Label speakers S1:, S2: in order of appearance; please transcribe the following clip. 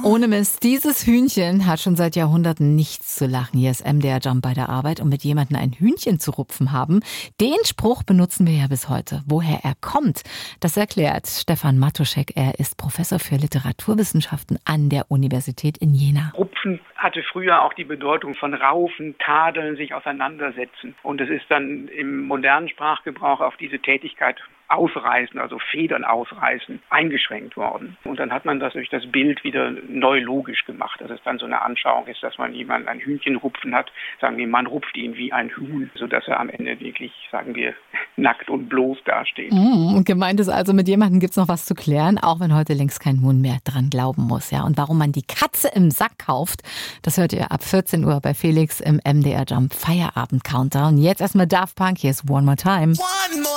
S1: Ohne Mist, dieses Hühnchen hat schon seit Jahrhunderten nichts zu lachen. Hier ist MDR Jump bei der Arbeit und mit jemandem ein Hühnchen zu rupfen haben. Den Spruch benutzen wir ja bis heute. Woher er kommt, das erklärt Stefan Matuschek. Er ist Professor für Literaturwissenschaften an der Universität in Jena.
S2: Rupfen hatte früher auch die Bedeutung von raufen, tadeln, sich auseinandersetzen. Und es ist dann im modernen Sprachgebrauch auf diese Tätigkeit ausreißen, also Federn ausreißen, eingeschränkt worden. Und dann hat man das durch das Bild wieder neu logisch gemacht, dass es dann so eine Anschauung ist, dass man jemanden ein Hühnchen rupfen hat, sagen wir, man rupft ihn wie ein Huhn, sodass er am Ende wirklich, sagen wir, nackt und bloß dasteht.
S1: Und gemeint ist also, mit jemandem gibt's noch was zu klären, auch wenn heute längst kein Huhn mehr dran glauben muss. Ja. Und warum man die Katze im Sack kauft, das hört ihr ab 14 Uhr bei Felix im MDR Jump Feierabend Countdown. Jetzt erstmal Daft Punk, hier ist One More Time.